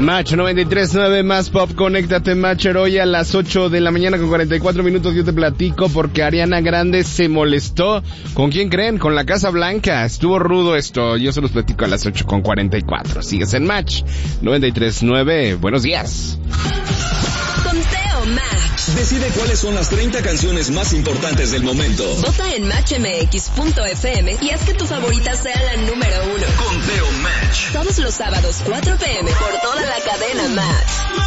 Match 93.9 más pop, conéctate Matcher hoy a las 8 de la mañana con 44 minutos. Yo te platico porque Ariana Grande se molestó. ¿Con quién creen? Con la Casa Blanca. Estuvo rudo esto. Yo se los platico a las 8 con 44. Sigues en Match 93.9. Buenos días. Conteo Match. Decide cuáles son las 30 canciones más importantes del momento. Vota en matchmx.fm y haz que tu favorita sea la número 1. Conteo Match. Todos los sábados 4 p.m. por toda la cadena Match.